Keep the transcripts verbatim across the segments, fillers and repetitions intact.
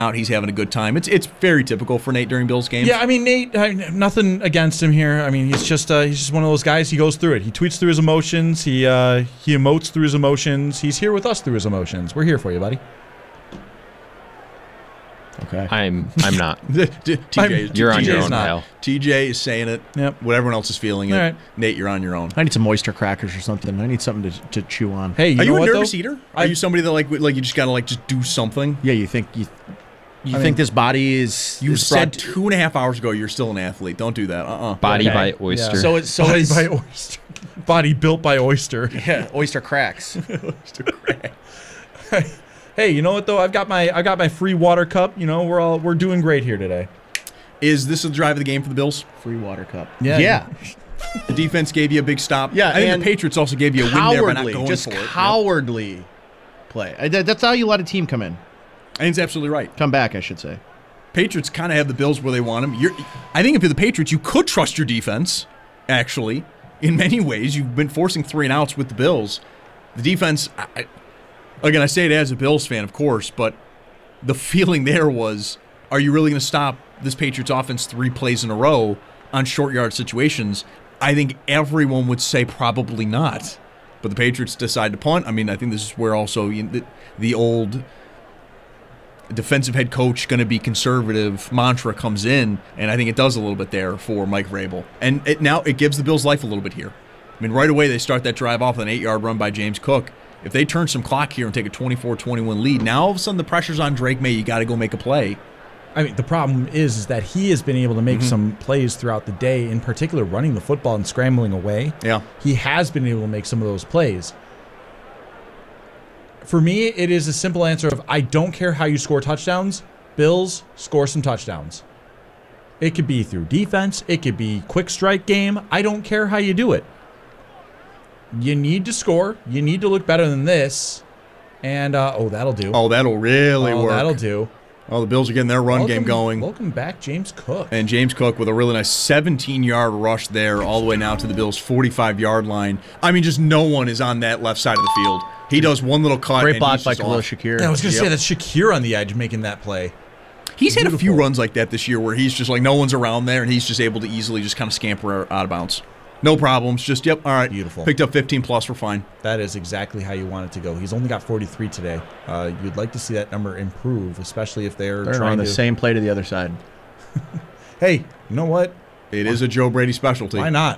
out. He's having a good time. It's it's very typical for Nate during Bills games. Yeah, I mean, Nate, I, nothing against him here. I mean, he's just uh, he's just one of those guys. He goes through it. He tweets through his emotions. He uh, he emotes through his emotions. He's here with us through his emotions. We're here for you, buddy. Okay. I'm I'm not. T J, You're on T J your is own, not. Kyle. T J is saying it. Yep. What everyone else is feeling it. All right. Nate, you're on your own. I need some oyster crackers or something. I need something to, to chew on. Hey, you Are know you a what, nervous though? eater? Are I- you somebody that like like you just gotta like just do something? Yeah, you think you you I think mean, this body is You is said brought- two and a half hours ago you're still an athlete. Don't do that. Uh uh Body Okay. by oyster. So it's so Body is by oyster. Body built by oyster. yeah, oyster cracks. Hey, you know what though? I've got my I got my free water cup. You know, we're all we're doing great here today. Is this the drive of the game for the Bills? Free water cup. Yeah. Yeah. The defense gave you a big stop. Yeah, I think and the Patriots also gave you a win there by not Cowardly, going just for it. cowardly play. I, that- that's how you let a team come in. I think it's absolutely right. Come back, I should say. Patriots kind of have the Bills where they want them. You're, I think if you're the Patriots, you could trust your defense, actually. In many ways, you've been forcing three and outs with the Bills. The defense, I, again, I say it as a Bills fan, of course, but the feeling there was, are you really going to stop this Patriots offense three plays in a row on short yard situations? I think everyone would say probably not. But the Patriots decide to punt. I mean, I think this is where also you know, the, the old defensive head coach going to be conservative mantra comes in, and I think it does a little bit there for Mike Vrabel. And it now it gives the Bills life a little bit here. I mean, right away they start that drive off with an eight-yard run by James Cook. If they turn some clock here and take a twenty-four twenty-one lead, now all of a sudden the pressure's on Drake May. You got to go make a play. I mean, the problem is, is that he has been able to make Mm-hmm. some plays throughout the day, in particular running the football and scrambling away. Yeah. He has been able to make some of those plays. For me, it is a simple answer of I don't care how you score touchdowns. Bills, score some touchdowns. It could be through defense. It could be quick strike game. I don't care how you do it. You need to score. You need to look better than this. And, uh, oh, that'll do. Oh, that'll really Oh, work. that'll do. Oh, the Bills are getting their run welcome, game going. Welcome back, James Cook. And James Cook with a really nice seventeen-yard rush there all the way now to the Bills' forty-five-yard line. I mean, just no one is on that left side of the field. He does one little cut. Great and block he's by just Khalil off. Shakir. Yeah, I was going to Yep. say that's Shakir on the edge making that play. He's had a few Beautiful. runs like that this year where he's just like no one's around there, and he's just able to easily just kind of scamper out of bounds. No problems. Just, yep, all right. Beautiful. Picked up fifteen plus. We're fine. That is exactly how you want it to go. He's only got forty-three today. Uh, you'd like to see that number improve, especially if they're, They're trying on the to. same play to the other side. Hey, you know what? It is a Joe Brady specialty. Why not?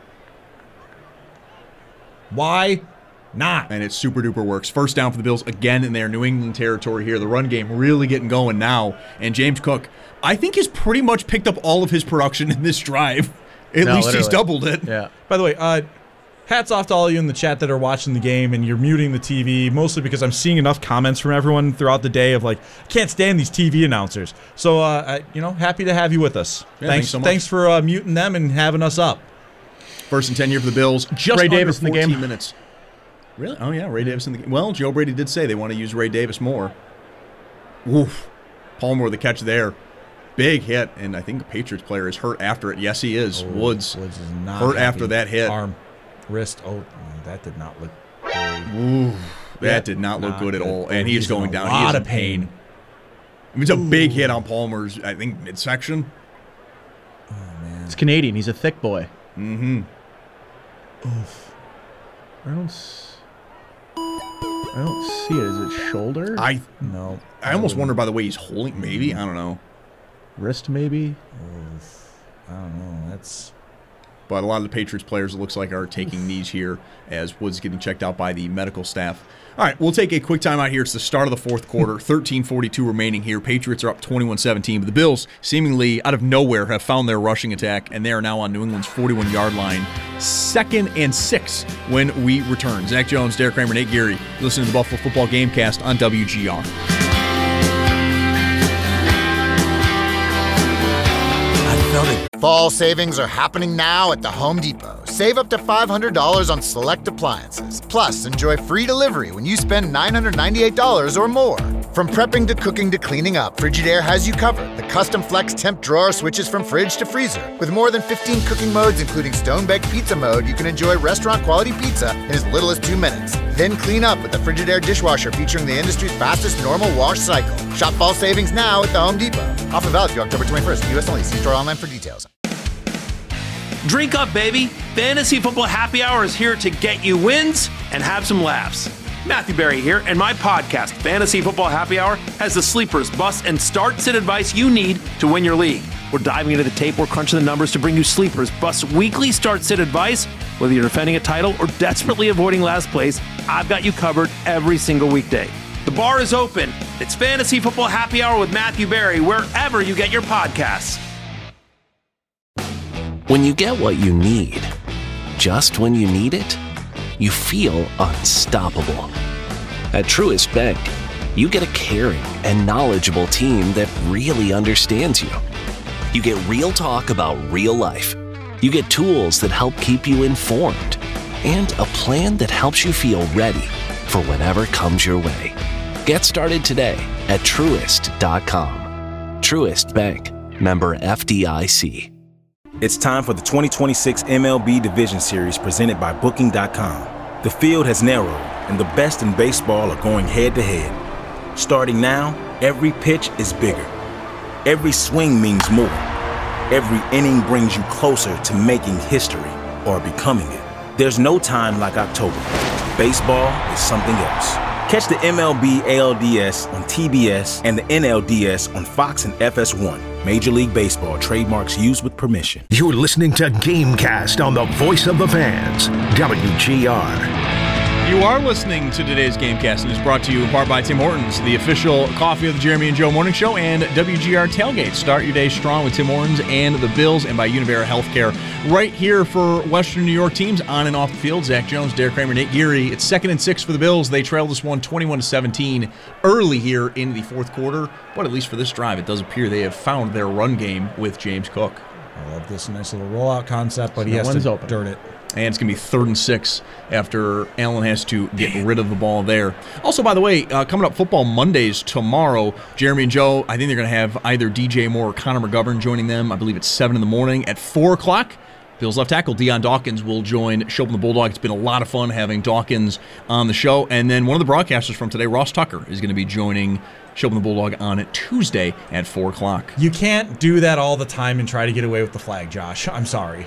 Why not? And it super duper works. First down for the Bills again in their New England territory here. The run game really getting going now. And James Cook, I think, has pretty much picked up all of his production in this drive. At No, least he's literally. doubled it. Yeah. By the way, uh, hats off to all of you in the chat that are watching the game and you're muting the T V, mostly because I'm seeing enough comments from everyone throughout the day of like, I can't stand these T V announcers. So, uh, I, you know, happy to have you with us. Yeah, thanks, thanks so much. thanks for uh, muting them and having us up. First and ten here for the Bills. Just Ray under Davis in the fourteen game. minutes. Really? Oh, yeah, Ray Davis in the game. Well, Joe Brady did say they want to use Ray Davis more. Woof. Palmer with the catch there. Big hit, and I think the Patriots player is hurt after it. Yes, he is. Oh, Woods. Woods is not hurt happy. after that hit. Arm, wrist. Oh, that did not look very. Ooh, that Yeah, did not look not good at good. all. Oh, And he's, he's in going a down. lot he is of in pain. pain. I mean, it's a big hit on Palmer's, I think, midsection. Oh man. It's Canadian. He's a thick boy. Mm-hmm. Oof. I don't. s- I don't see it. Is it shoulder? I No. I almost wouldn't- wonder by the way he's holding. Maybe I don't know. Wrist maybe. Oof. I don't know. That's. But a lot of the Patriots players, it looks like, are taking knees here as Woods getting checked out by the medical staff. All right, we'll take a quick time out here. It's the start of the fourth quarter. thirteen forty-two remaining here. Patriots are up twenty-one seventeen. But the Bills, seemingly out of nowhere, have found their rushing attack, and they are now on New England's forty-one-yard line. Second and six when we return. Zach Jones, Derek Kramer, Nate Geary. Listening to the Buffalo Football Gamecast on W G R. I felt it Fall savings are happening now at the Home Depot. Save up to five hundred dollars on select appliances. Plus, enjoy free delivery when you spend nine hundred ninety-eight dollars or more. From prepping to cooking to cleaning up, Frigidaire has you covered. The custom flex temp drawer switches from fridge to freezer. With more than fifteen cooking modes, including stone-baked pizza mode, you can enjoy restaurant-quality pizza in as little as two minutes. Then clean up with the Frigidaire dishwasher featuring the industry's fastest normal wash cycle. Shop fall savings now at the Home Depot. Offer valid through October twenty-first. U S only. See store online for details. Drink up, baby. Fantasy Football Happy Hour is here to get you wins and have some laughs. Matthew Berry here, and my podcast, Fantasy Football Happy Hour, has the sleepers, busts, and start-sit advice you need to win your league. We're diving into the tape, we're crunching the numbers to bring you sleepers, busts, weekly start-sit advice. Whether you're defending a title or desperately avoiding last place, I've got you covered every single weekday. The bar is open. It's Fantasy Football Happy Hour with Matthew Berry, wherever you get your podcasts. When you get what you need, just when you need it, you feel unstoppable. At Truist Bank, you get a caring and knowledgeable team that really understands you. You get real talk about real life. You get tools that help keep you informed and a plan that helps you feel ready for whatever comes your way. Get started today at Truist dot com. Truist Bank, member F D I C. It's time for the twenty twenty-six M L B Division Series presented by Booking dot com. The field has narrowed, and the best in baseball are going head-to-head. Starting now, every pitch is bigger. Every swing means more. Every inning brings you closer to making history or becoming it. There's no time like October. Baseball is something else. Catch the M L B A L D S on T B S and the N L D S on Fox and F S one. Major League Baseball trademarks used with permission. You're listening to GameCast on the voice of the fans, W G R. You are listening to today's GameCast, and it's brought to you in part by Tim Hortons, the official coffee of the Jeremy and Joe Morning Show, and W G R Tailgate. Start your day strong with Tim Hortons and the Bills, and by Univera Healthcare. Right here for Western New York teams on and off the field, Zach Jones, Derek Kramer, Nate Geary. It's second and six for the Bills. They trail this one twenty-one to seventeen early here in the fourth quarter, but at least for this drive, it does appear they have found their run game with James Cook. I love this nice little rollout concept, but So he no has one's to open. dirt it. And it's going to be third and six after Allen has to get rid of the ball there. Also, by the way, uh, coming up Football Mondays tomorrow, Jeremy and Joe, I think they're going to have either D J Moore or Connor McGovern joining them. I believe it's seven in the morning. At four o'clock, Bills left tackle Deion Dawkins will join Show Up the Bulldog. It's been a lot of fun having Dawkins on the show. And then one of the broadcasters from today, Ross Tucker, is going to be joining Show Up the Bulldog on Tuesday at four o'clock. You can't do that all the time and try to get away with the flag, Josh. I'm sorry.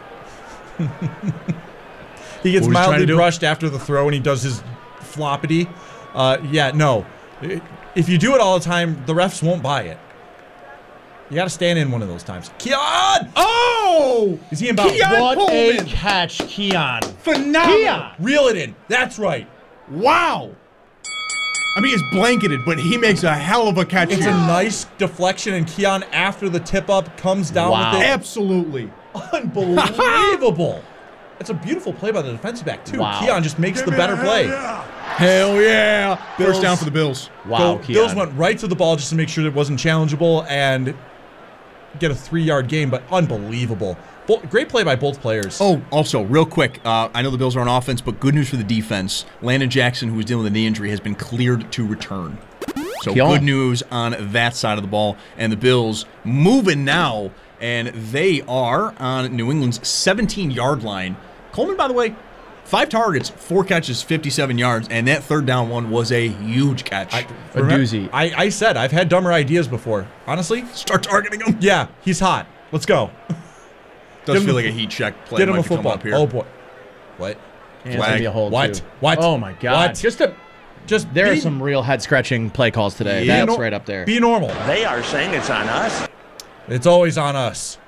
He gets What was he trying to mildly do? brushed after the throw and he does his floppity. Uh, yeah, no. If you do it all the time, the refs won't buy it. You got to stand in one of those times. Keon! Oh! Is he in bounds? Keon What Coleman. a catch, Keon. Phenomenal! Keon. Reel it in. That's right. Wow! I mean, it's blanketed, but he makes a hell of a catch It's here. a nice deflection, and Keon, after the tip-up, comes down Wow. with it. Absolutely. Unbelievable. It's a beautiful play by the defensive back, too. Wow. Keon just makes the better play. Hell yeah. Bills- First down for the Bills. Wow, Bill- Keon. Bills went right to the ball just to make sure it wasn't challengeable and get a three-yard gain, but unbelievable. Bo- great play by both players. Oh, also, real quick, uh, I know the Bills are on offense, but good news for the defense. Landon Jackson, who was dealing with a knee injury, has been cleared to return. So Keon. good news on that side of the ball. And the Bills moving now, and they are on New England's seventeen-yard line. Coleman, by the way, five targets, four catches, fifty-seven yards, and that third down one was a huge catch. I, A doozy. I, I said I've had dumber ideas before. Honestly, Start targeting him. yeah, he's hot. Let's go. Does Get him feel a- like a heat check play Get him might a be coming football. up here. Oh boy. What? And it's gonna be a hold, What? too. What? Oh my God! What? Just a, Just there be, are some real head scratching play calls today. be That's nor- right up there. Be normal. They are saying it's on us. It's always on us.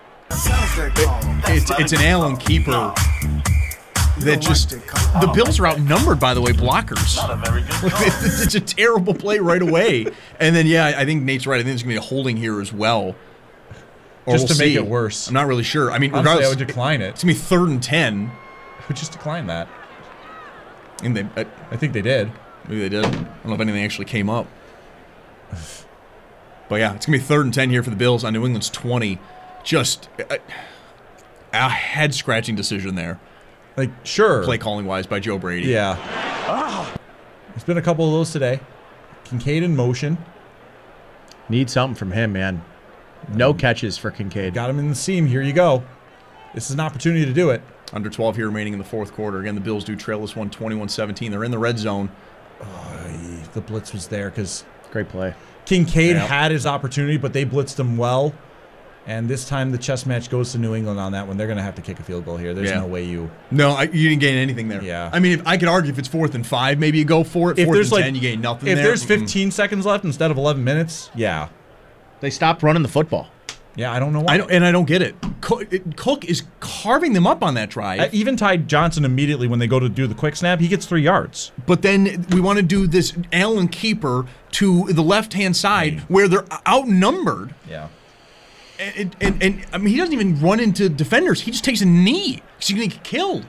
It's, it's an Allen keeper that just the Bills are outnumbered, by the way, blockers. It's a terrible play right away. And then yeah, I think Nate's right. I think there's gonna be a holding here as well. Or Just we'll to make see. it worse. I'm not really sure. I mean, Honestly, I regardless, would decline it. it's gonna be third and ten. I would just decline that. And they uh, I think they did. maybe they did. I don't know if anything actually came up. But yeah, it's gonna be third and ten here for the Bills on New England's twenty. just a, a head-scratching decision there. Like, sure. Play calling wise by Joe Brady. Yeah. Ah. There's been a couple of those today. Kincaid in motion. Need something from him, man. No um, catches for Kincaid. Got him in the seam. Here you go. This is an opportunity to do it. Under twelve here remaining in the fourth quarter. Again, the Bills do trail this one twenty-one seventeen. They're in the red zone. Oh, the blitz was there because great play. Kincaid yeah. had his opportunity, but they blitzed him well. And this time the chess match goes to New England on that one. They're going to have to kick a field goal here. There's yeah. no way you... No, I, you didn't gain anything there. Yeah. I mean, if, I could argue if it's fourth and five, maybe you go for it. If fourth there's and like, ten, you gain nothing if there. If there's fifteen mm-hmm. seconds left instead of eleven minutes, yeah. They stopped running the football. Yeah, I don't know why. I don't, and I don't get it. Cook, Cook is carving them up on that drive. Uh, even Ty Johnson immediately when they go to do the quick snap, he gets three yards. But then we want to do this Allen keeper to the left-hand side where they're outnumbered. Yeah. And, and, and I mean, he doesn't even run into defenders. He just takes a knee because he's going to get killed.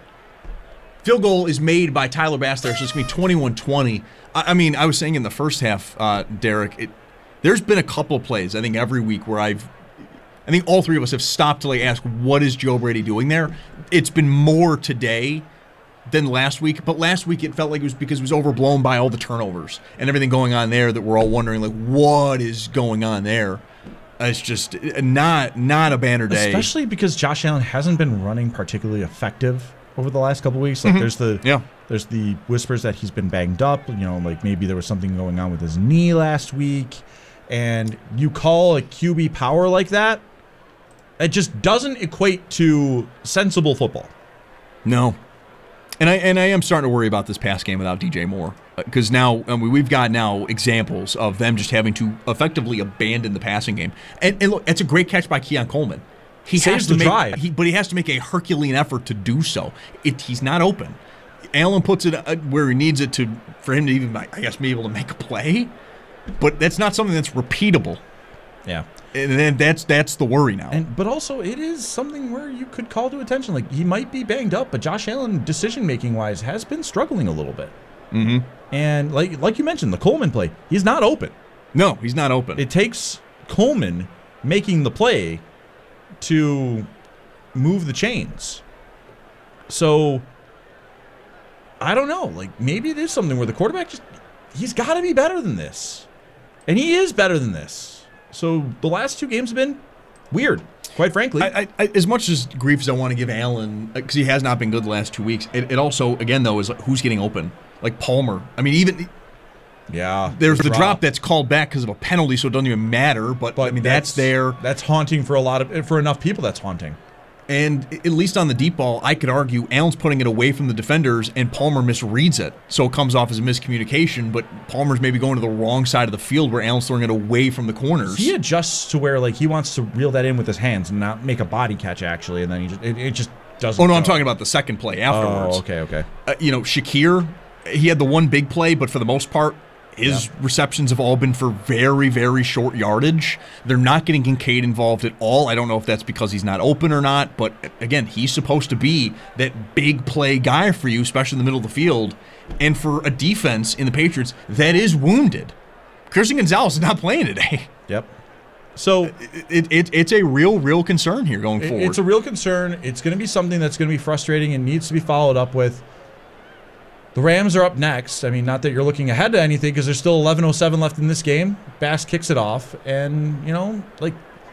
Field goal is made by Tyler Bass there, so it's going to be twenty-one twenty. I, I mean, I was saying in the first half, uh, Derek, it, there's been a couple plays, I think, every week where I've I think all three of us have stopped to like ask, what is Joe Brady doing there? It's been more today than last week, but last week it felt like it was because it was overblown by all the turnovers and everything going on there that we're all wondering, like, what is going on there? It's just not not a banner day. Especially because Josh Allen hasn't been running particularly effective over the last couple of weeks. Like mm-hmm. there's the yeah. there's the whispers that he's been banged up. You know, like maybe there was something going on with his knee last week. And you call a Q B power like that, it just doesn't equate to sensible football. No. And I and I am starting to worry about this pass game without D J Moore. Because now I mean, we've got now examples of them just having to effectively abandon the passing game. And, and look, it's a great catch by Keon Coleman. He Saves has to the make, drive. He, but he has to make a Herculean effort to do so. It, he's not open. Allen puts it where he needs it to for him to even, I guess, be able to make a play. But that's not something that's repeatable. Yeah. And then that's that's the worry now. And but also it is something where you could call to attention. Like he might be banged up, but Josh Allen, decision making wise, has been struggling a little bit. Mm-hmm. And like like you mentioned, the Coleman play, he's not open. No, he's not open. It takes Coleman making the play to move the chains. So I don't know. Like maybe it is something where the quarterback just he's got to be better than this, and he is better than this. So the last two games have been weird, quite frankly. I, I, I, as much as grief as I want to give Allen, because he has not been good the last two weeks, it, it also, again, though, is like, who's getting open? Like Palmer. I mean, even yeah, there's the drop, drop that's called back because of a penalty, so it doesn't even matter. But, but I mean, that's, that's there. That's haunting for a lot of for enough people. That's haunting. And at least on the deep ball, I could argue Allen's putting it away from the defenders, and Palmer misreads it. So it comes off as a miscommunication, but Palmer's maybe going to the wrong side of the field where Allen's throwing it away from the corners. He adjusts to where like he wants to reel that in with his hands and not make a body catch, actually, and then he just, it, it just doesn't Oh, no, go. I'm talking about the second play afterwards. Oh, okay, okay. Uh, you know, Shakir, he had the one big play, but for the most part, his yeah. receptions have all been for very, very short yardage. They're not getting Kincaid involved at all. I don't know if that's because he's not open or not, but again, he's supposed to be that big play guy for you, especially in the middle of the field. And for a defense in the Patriots that is wounded, Christian Gonzalez is not playing today. Yep. So it, it, it it's a real, real concern here going it, forward. It's a real concern. It's going to be something that's going to be frustrating and needs to be followed up with. The Rams are up next. I mean, not that you're looking ahead to anything because there's still eleven oh seven left in this game. Bass kicks it off, and, you know, like,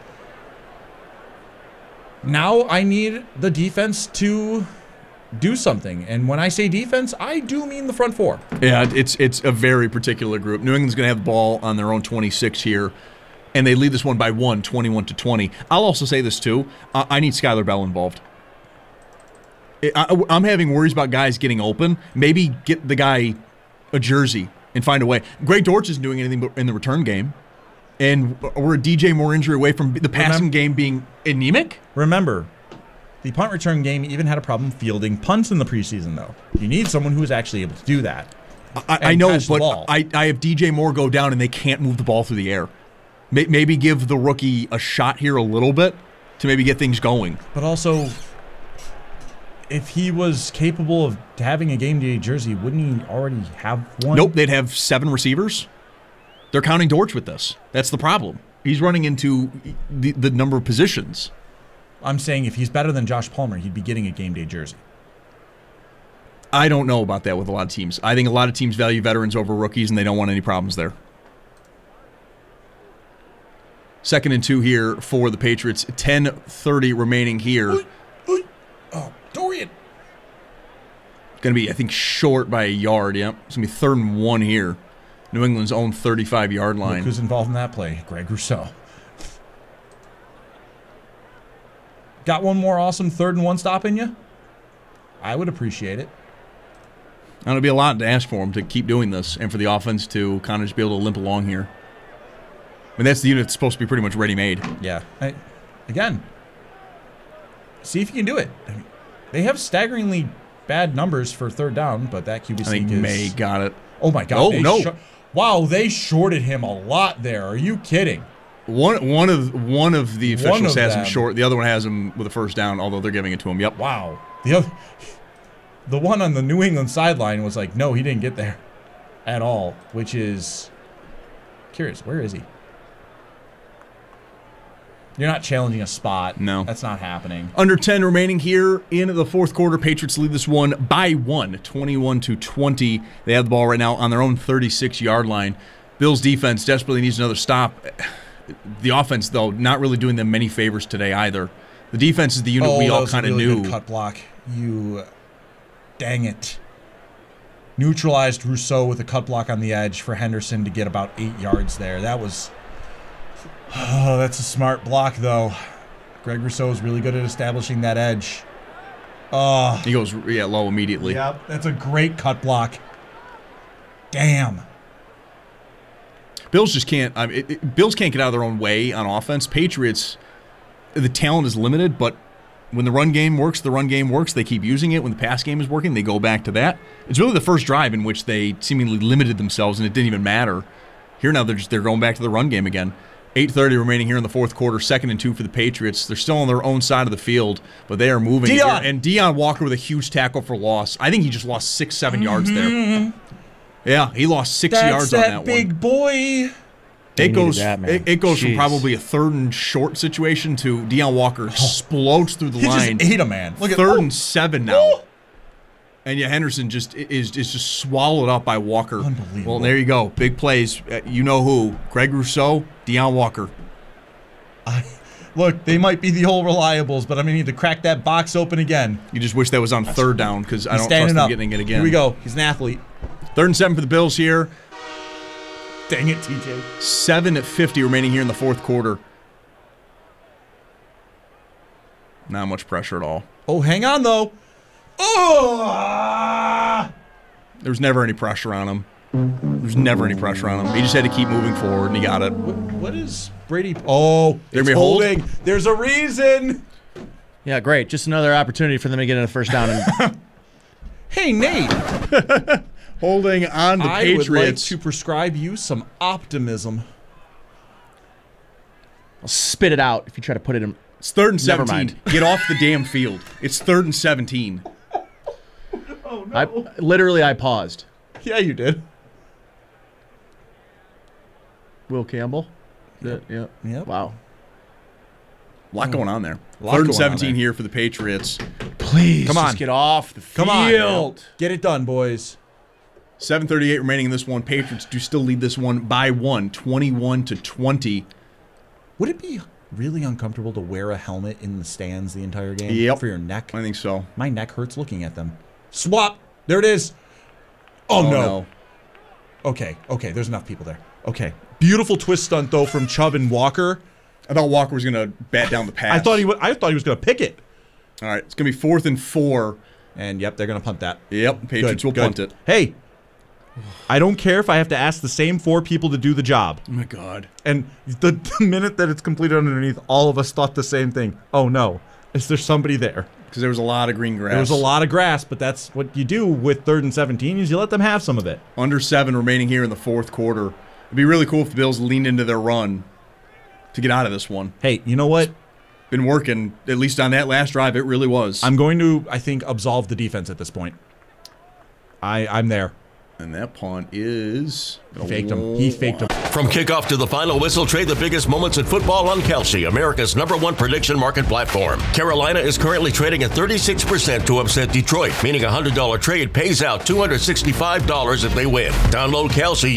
now I need the defense to do something. And when I say defense, I do mean the front four. Yeah, it's it's a very particular group. New England's going to have the ball on their own twenty-six here, and they lead this one by one, twenty-one to twenty. I'll also say this, too. I, I need Skylar Bell involved. I, I'm having worries about guys getting open. Maybe get the guy a jersey and find a way. Greg Dortch isn't doing anything but in the return game. And we're a D J Moore injury away from the passing remember, game being anemic. Remember, the punt return game even had a problem fielding punts in the preseason, though. You need someone who is actually able to do that. I, I know, but I, I have D J Moore go down and they can't move the ball through the air. Maybe give the rookie a shot here a little bit to maybe get things going. But also, if he was capable of having a game day jersey, wouldn't he already have one? Nope, they'd have seven receivers. They're counting Dortch with this. That's the problem. He's running into the, the number of positions. I'm saying if he's better than Josh Palmer, he'd be getting a game day jersey. I don't know about that with a lot of teams. I think a lot of teams value veterans over rookies, and they don't want any problems there. Second and two here for the Patriots. ten thirty remaining here. Oy, oy. Oh, Dorian. Going to be, I think, short by a yard. Yep. It's going to be third and one here. New England's own thirty-five-yard line. Look who's involved in that play? Greg Rousseau. Got one more awesome third and one stop in you? I would appreciate it. And it'll be a lot to ask for him to keep doing this and for the offense to kind of just be able to limp along here. I mean, that's the unit that's supposed to be pretty much ready-made. Yeah. I, again, see if you can do it. I mean, they have staggeringly bad numbers for third down, but that Q B I think sneak is... May got it. Oh, my God. Oh, they no. Sh- wow, they shorted him a lot there. Are you kidding? One one of one of the officials One of has them. him short. The other one has him with a first down, although they're giving it to him. Yep. Wow. The other, the one on the New England sideline was like, no, he didn't get there at all, which is curious. Where is he? You're not challenging a spot. No. That's not happening. Under ten remaining here in the fourth quarter. Patriots lead this one by one, twenty-one to twenty. They have the ball right now on their own thirty-six-yard line. Bills defense desperately needs another stop. The offense, though, not really doing them many favors today either. The defense is the unit oh, we that all was a kind of really knew. Good cut block. You, dang it. Neutralized Rousseau with a cut block on the edge for Henderson to get about eight yards there. That was, oh, that's a smart block, though. Greg Rousseau is really good at establishing that edge. Oh. He goes, yeah, low immediately. Yep, that's a great cut block. Damn. Bills just can't. I mean, it, it, Bills can't get out of their own way on offense. Patriots, the talent is limited, but when the run game works, the run game works. They keep using it. When the pass game is working, they go back to that. It's really the first drive in which they seemingly limited themselves, and it didn't even matter. Here now, they're just they're going back to the run game again. eight thirty remaining here in the fourth quarter. Second and two for the Patriots. They're still on their own side of the field, but they are moving. Deion. Here. And Deion Walker with a huge tackle for loss. I think he just lost six, seven Mm-hmm. yards there. Yeah, he lost six That's yards that on that big one. boy. It goes. that, man. it, it goes from Jeez. probably a third and short situation to Deion Walker explodes through the He line. just ate a man. Look at third oh. and seven now, Oh. and yeah, Henderson just is is just swallowed up by Walker. Unbelievable. Well, there you go, big plays. Uh, you know who? Greg Rousseau, Deion Walker. I, look, they might be the old reliables, but I'm going to need to crack that box open again. You just wish that was on third down because I He's don't standing trust up. him getting it again. Here we go. He's an athlete. Third and seven for the Bills here. Dang it, T J. seven fifty remaining here in the fourth quarter. Not much pressure at all. Oh, hang on, though. Oh! There was never any pressure on him. There was never any pressure on him. He just had to keep moving forward, and he got it. What, what is Brady? Oh, There it's be a hold? holding. There's a reason. Yeah, great. Just another opportunity for them to get in a first down. And Hey, Nate. Holding on the I Patriots. would like to prescribe you some optimism. I'll spit it out if you try to put it in. It's third and Never seventeen. mind. Get off the damn field. It's third and seventeen. Oh, no. I literally I paused. Yeah, you did. Will Campbell. Yep. Yep. Yep. Wow. A lot going on there. lot Third going and on seventeen there. here for the Patriots. Please, Come on. just get off the Come field. on. Get it done, boys. seven thirty-eight remaining in this one. Patriots do still lead this one by one, twenty-one to twenty. Would it be really uncomfortable to wear a helmet in the stands the entire game? Yep. For your neck? I think so. My neck hurts looking at them. Swap. There it is. Oh, Oh, no. no. Okay. Okay. There's enough people there. Okay. Beautiful twist stunt, though, from Chubb and Walker. I thought Walker was going to bat down the pass. I thought he was, I thought he was going to pick it. All right, it's going to be fourth and four. And, yep, they're going to punt that. Yep, Patriots Good, will good. punt it. Hey, I don't care if I have to ask the same four people to do the job. Oh, my God. And the, the minute that it's completed underneath, all of us thought the same thing. Oh, no. Is there somebody there? Because there was a lot of green grass. There was a lot of grass, but that's what you do with third and seventeen is you let them have some of it. Under seven remaining here in the fourth quarter. It'd be really cool if the Bills leaned into their run to get out of this one. Hey, you know what? Been working, at least on that last drive, it really was. I'm going to, I think, absolve the defense at this point. I, I'm there. And that punt is... He faked him. He faked him. From kickoff to the final whistle, trade the biggest moments in football on Kalshi, America's number one prediction market platform. Carolina is currently trading at thirty-six percent to upset Detroit, meaning a one hundred dollars trade pays out two hundred sixty-five dollars if they win. Download Kalshi